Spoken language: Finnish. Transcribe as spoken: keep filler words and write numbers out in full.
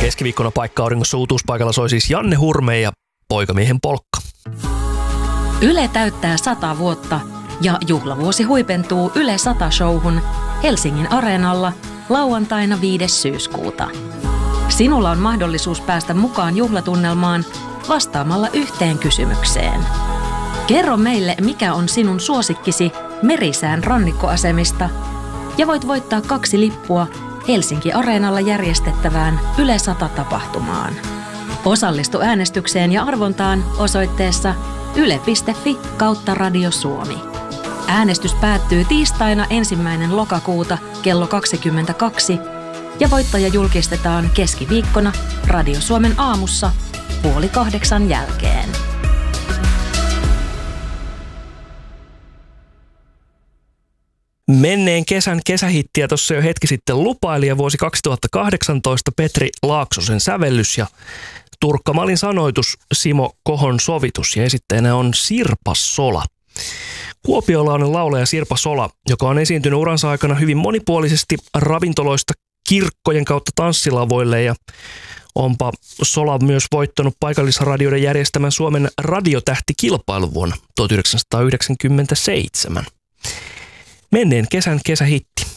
Keskiviikkona paikka auringossa uutuuspaikalla soi siis Janne Hurme ja Poikamiehen polkka. Yle täyttää sata vuotta ja juhlavuosi huipentuu Yle sata-showhun Helsingin Areenalla lauantaina viides syyskuuta. Sinulla on mahdollisuus päästä mukaan juhlatunnelmaan vastaamalla yhteen kysymykseen. Kerro meille, mikä on sinun suosikkisi Merisään rannikkoasemista ja voit voittaa kaksi lippua Helsinki Areenalla järjestettävään Yle sata-tapahtumaan. Osallistu äänestykseen ja arvontaan osoitteessa yle piste fi kautta Radio Suomi. Äänestys päättyy tiistaina ensimmäinen lokakuuta kello kaksikymmentäkaksi ja voittaja julkistetaan keskiviikkona Radio Suomen aamussa puoli kahdeksan jälkeen. Menneen kesän kesähittiä tuossa jo hetki sitten lupaili ja vuosi kaksituhattakahdeksantoista Petri Laaksosen sävellys ja Turkka Malin sanoitus Simo Kohon sovitus ja esittäjänä on Sirpa Sola. Kuopiolainen laulaja Sirpa Sola, joka on esiintynyt uransa aikana hyvin monipuolisesti ravintoloista kirkkojen kautta tanssilavoille ja onpa Sola myös voittanut paikallisradioiden järjestämän Suomen radiotähtikilpailun vuonna tuhatyhdeksänsataayhdeksänkymmentäseitsemän. Menneen kesän kesähitti.